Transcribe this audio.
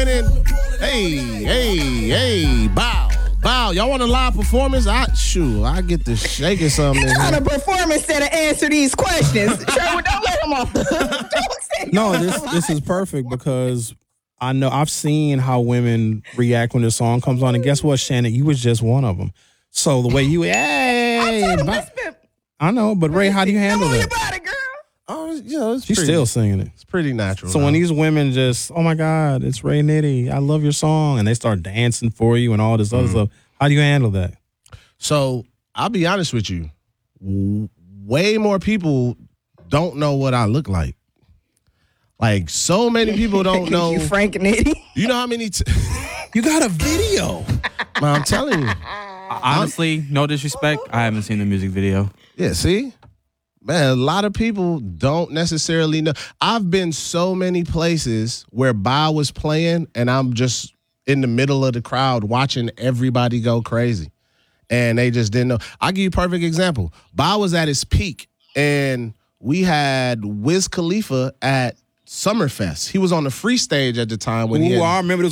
winning. Hey, bow. Y'all want a live performance? I get to shaking something. It's not a performance set to answer these questions. Sherwood, don't let him off. No, this is perfect because I know I've seen how women react when the song comes on, and guess what, Shannon? You was just one of them. So the way you, I know, but Ray, how do you handle that? About it, girl. Oh, She's still singing it. It's pretty natural. So when these women just, oh my God, it's Ray Nitty, I love your song, and they start dancing for you and all this other stuff, how do you handle that? So I'll be honest with you, way more people don't know what I look like. Like, so many people don't know. You Frank Nitty. You know how many... You got a video. Man, I'm telling you. Honestly, no disrespect, I haven't seen the music video. Yeah, see? Man, a lot of people don't necessarily know. I've been so many places where Bow was playing, and I'm just in the middle of the crowd watching everybody go crazy. And they just didn't know. I'll give you a perfect example. Bow was at his peak, and we had Wiz Khalifa at Summerfest. He was on the free stage at the time when he had, I remember this